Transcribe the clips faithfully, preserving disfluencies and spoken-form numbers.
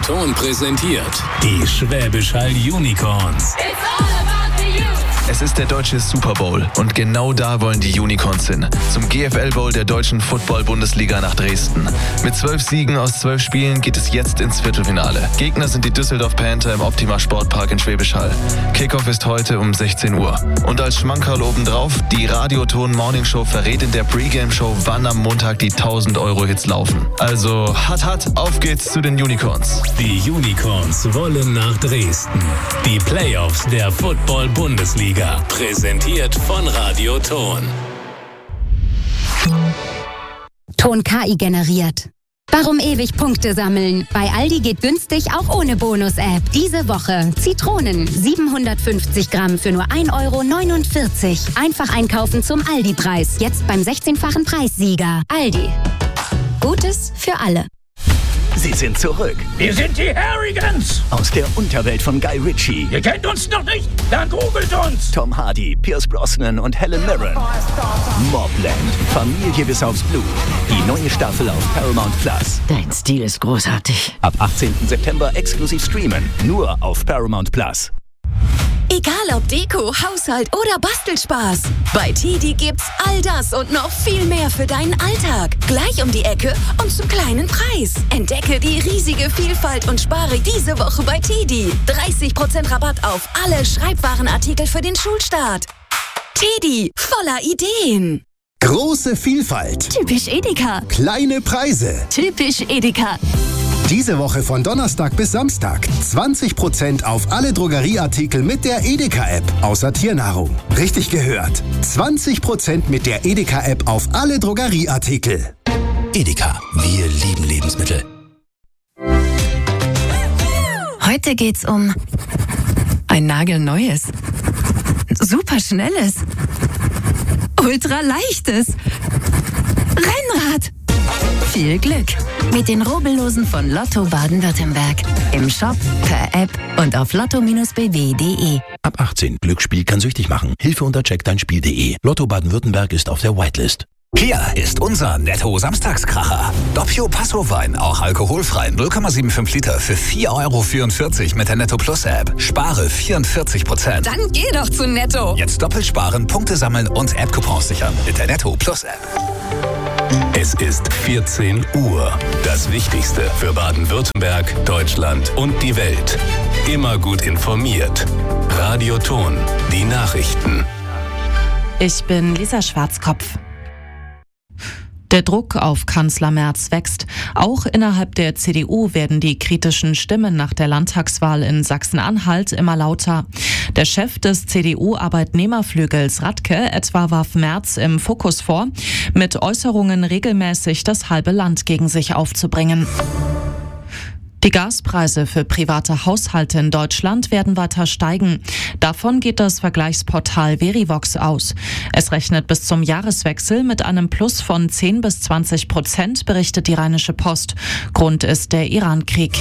Ton präsentiert die Schwäbisch Hall Unicorns. Es ist der deutsche Super Bowl und genau da wollen die Unicorns hin. Zum G F L Bowl der deutschen Football-Bundesliga nach Dresden. Mit zwölf Siegen aus zwölf Spielen geht es jetzt ins Viertelfinale. Gegner sind die Düsseldorf Panther im Optima Sportpark in Schwäbisch Hall. Kickoff ist heute um sechzehn Uhr. Und als Schmankerl obendrauf, die Radioton Morning Show verrät in der Pre-Game-Show, wann am Montag die tausend Euro Hits laufen. Also, hat, hat, auf geht's zu den Unicorns. Die Unicorns wollen nach Dresden. Die Playoffs der Football-Bundesliga. Präsentiert von Radioton. Ton K I generiert. Warum ewig Punkte sammeln? Bei Aldi geht günstig auch ohne Bonus-App. Diese Woche Zitronen siebenhundertfünfzig Gramm für nur ein Euro neunundvierzig. Einfach einkaufen zum Aldi-Preis. Jetzt beim sechzehnfachen Preissieger. Aldi. Gutes für alle. Sie sind zurück. Wir sind die Harrigans. Aus der Unterwelt von Guy Ritchie. Ihr kennt uns noch nicht? Dann googelt uns. Tom Hardy, Pierce Brosnan und Helen Mirren. Mobland. Familie bis aufs Blut. Die neue Staffel auf Paramount Plus. Dein Stil ist großartig. Ab achtzehnten September exklusiv streamen. Nur auf Paramount Plus. Egal ob Deko, Haushalt oder Bastelspaß. Bei Tedi gibt's all das und noch viel mehr für deinen Alltag. Gleich um die Ecke und zum kleinen Preis. Entdecke die riesige Vielfalt und spare diese Woche bei Tedi. dreißig Prozent Rabatt auf alle Schreibwarenartikel für den Schulstart. Tedi, voller Ideen. Große Vielfalt. Typisch Edeka. Kleine Preise. Typisch Edeka. Diese Woche von Donnerstag bis Samstag zwanzig Prozent auf alle Drogerieartikel mit der Edeka-App, außer Tiernahrung. Richtig gehört. zwanzig Prozent mit der Edeka-App auf alle Drogerieartikel. Edeka, wir lieben Lebensmittel. Heute geht's um ein nagelneues, superschnelles, ultraleichtes Rennrad. Viel Glück mit den Rubbellosen von Lotto Baden-Württemberg. Im Shop, per App und auf lotto Bindestrich b w punkt d e. Ab achtzehn. Glücksspiel kann süchtig machen. Hilfe unter check dein Spiel punkt d e. Lotto Baden-Württemberg ist auf der Whitelist. Hier ist unser Netto-Samstagskracher. Doppio Passo-Wein, auch alkoholfrei, null Komma fünfundsiebzig Liter für vier Euro vierundvierzig mit der Netto Plus App. Spare vierundvierzig Prozent. Dann geh doch zu Netto. Jetzt doppelt sparen, Punkte sammeln und App-Coupons sichern mit der Netto Plus App. Es ist vierzehn Uhr. Das Wichtigste für Baden-Württemberg, Deutschland und die Welt. Immer gut informiert. Radioton, die Nachrichten. Ich bin Lisa Schwarzkopf. Der Druck auf Kanzler Merz wächst. Auch innerhalb der C D U werden die kritischen Stimmen nach der Landtagswahl in Sachsen-Anhalt immer lauter. Der Chef des C D U-Arbeitnehmerflügels Radke etwa warf Merz im Fokus vor, mit Äußerungen regelmäßig das halbe Land gegen sich aufzubringen. Die Gaspreise für private Haushalte in Deutschland werden weiter steigen. Davon geht das Vergleichsportal Verivox aus. Es rechnet bis zum Jahreswechsel mit einem Plus von zehn bis zwanzig Prozent, berichtet die Rheinische Post. Grund ist der Iran-Krieg.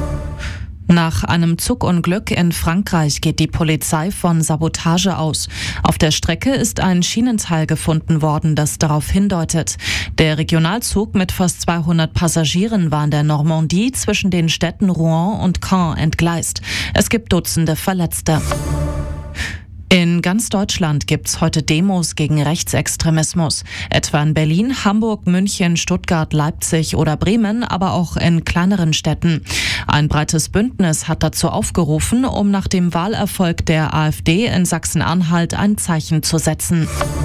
Nach einem Zugunglück in Frankreich geht die Polizei von Sabotage aus. Auf der Strecke ist ein Schienenteil gefunden worden, das darauf hindeutet. Der Regionalzug mit fast zweihundert Passagieren war in der Normandie zwischen den Städten Rouen und Caen entgleist. Es gibt Dutzende Verletzte. In ganz Deutschland gibt's heute Demos gegen Rechtsextremismus. Etwa in Berlin, Hamburg, München, Stuttgart, Leipzig oder Bremen, aber auch in kleineren Städten. Ein breites Bündnis hat dazu aufgerufen, um nach dem Wahlerfolg der AfD in Sachsen-Anhalt ein Zeichen zu setzen.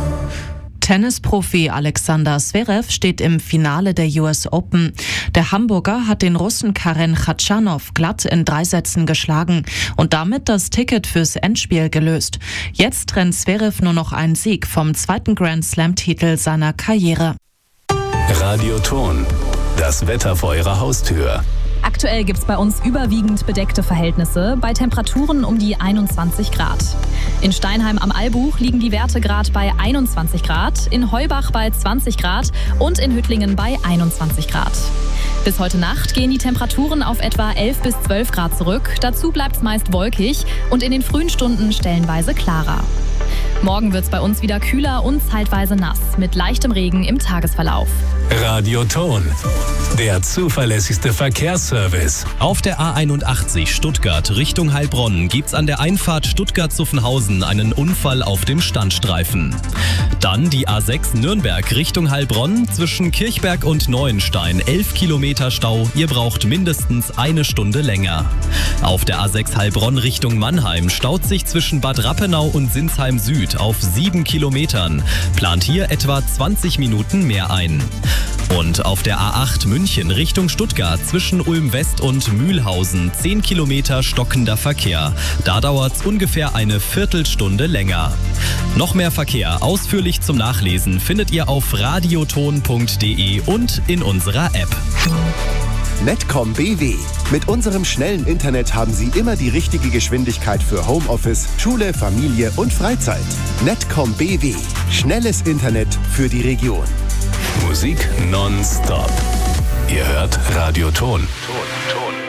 Tennisprofi Alexander Zverev steht im Finale der U S Open. Der Hamburger hat den Russen Karen Khachanov glatt in drei Sätzen geschlagen und damit das Ticket fürs Endspiel gelöst. Jetzt trennt Zverev nur noch einen Sieg vom zweiten Grand-Slam-Titel seiner Karriere. Radioton, das Wetter vor Ihrer Haustür. Aktuell gibt es bei uns überwiegend bedeckte Verhältnisse bei Temperaturen um die einundzwanzig Grad. In Steinheim am Albuch liegen die Werte gerade bei einundzwanzig Grad, in Heubach bei zwanzig Grad und in Hüttlingen bei einundzwanzig Grad. Bis heute Nacht gehen die Temperaturen auf etwa elf bis zwölf Grad zurück. Dazu bleibt es meist wolkig und in den frühen Stunden stellenweise klarer. Morgen wird es bei uns wieder kühler und zeitweise nass mit leichtem Regen im Tagesverlauf. Radioton. Der zuverlässigste Verkehrsservice. Auf der A einundachtzig Stuttgart Richtung Heilbronn gibt's an der Einfahrt Stuttgart-Zuffenhausen einen Unfall auf dem Standstreifen. Dann die A sechs Nürnberg Richtung Heilbronn zwischen Kirchberg und Neuenstein. elf Kilometer Stau. Ihr braucht mindestens eine Stunde länger. Auf der A sechs Heilbronn Richtung Mannheim staut sich zwischen Bad Rappenau und Sinsheim Süd auf sieben Kilometern. Plant hier etwa zwanzig Minuten mehr ein. Und auf der A acht München Richtung Stuttgart zwischen Ulm West und Mühlhausen zehn Kilometer stockender Verkehr. Da dauert's ungefähr eine Viertelstunde länger. Noch mehr Verkehr ausführlich zum Nachlesen findet ihr auf radioton punkt de und in unserer App. Netcom B W. Mit unserem schnellen Internet haben Sie immer die richtige Geschwindigkeit für Homeoffice, Schule, Familie und Freizeit. Netcom B W. Schnelles Internet für die Region. Musik nonstop. Ihr hört Radioton. Ton, Ton.